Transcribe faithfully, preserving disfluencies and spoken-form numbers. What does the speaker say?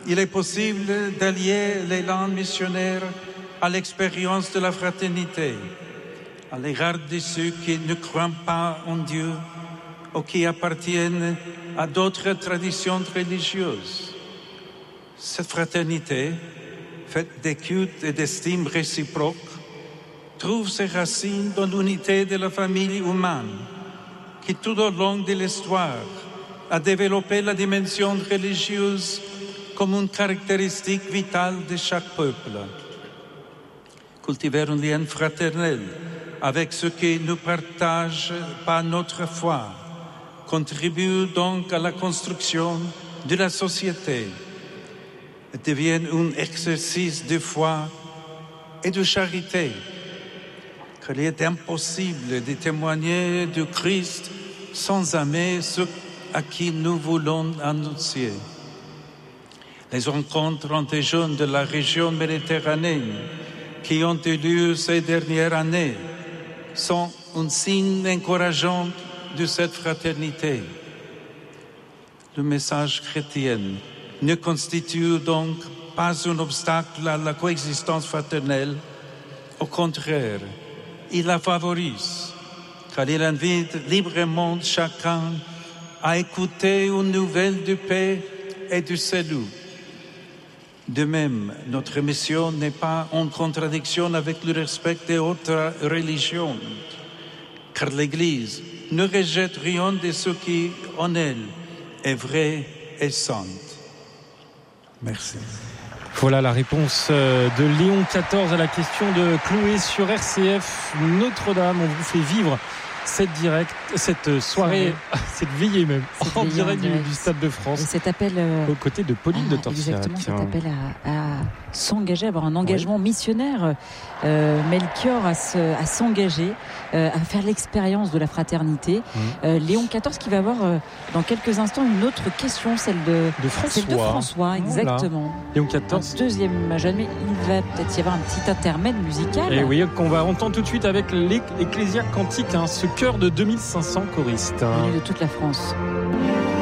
il est possible d'allier l'élan missionnaire à l'expérience de la fraternité, à l'égard de ceux qui ne croient pas en Dieu ou qui appartiennent à d'autres traditions religieuses. Cette fraternité, faite d'écoute et d'estime réciproque, trouve ses racines dans l'unité de la famille humaine, qui tout au long de l'histoire a développé la dimension religieuse comme une caractéristique vitale de chaque peuple. Cultiver un lien fraternel avec ceux qui ne partagent pas notre foi contribue donc à la construction de la société et devient un exercice de foi et de charité, car il est impossible de témoigner du Christ sans aimer ceux à qui nous voulons annoncer. Les rencontres entre jeunes de la région méditerranéenne qui ont eu lieu ces dernières années sont un signe encourageant de cette fraternité. Le message chrétien ne constitue donc pas un obstacle à la coexistence fraternelle. Au contraire, il la favorise, car il invite librement chacun à écouter une nouvelle de paix et de salut. De même, notre mission n'est pas en contradiction avec le respect des autres religions, car l'Église ne rejette rien de ce qui, en elle, est vrai et saint. Merci. Voilà la réponse de Léon quatorze à la question de Chloé sur R C F Notre-Dame. On vous fait vivre cette, direct, cette soirée, cette veillée même, cette en veillée direct, en direct. Du, du Stade de France. Et cet appel euh, aux côtés de Pauline ah, de Torsiac. Exactement, cet appel à, à s'engager, à avoir un engagement oui. missionnaire. Euh, Melchior à, se, à s'engager, euh, à faire l'expérience de la fraternité. Mmh. Euh, Léon quatorze qui va avoir euh, dans quelques instants une autre question, celle de, de François. Celle de François, exactement. Voilà. Léon quatorze. Un deuxième jeune, mais il va peut-être y avoir un petit intermède musical. Et oui, qu'on va entendre tout de suite avec l'Ecclésia Cantique, hein, ce chœur de deux mille cinq cents choristes. Venu de toute la France.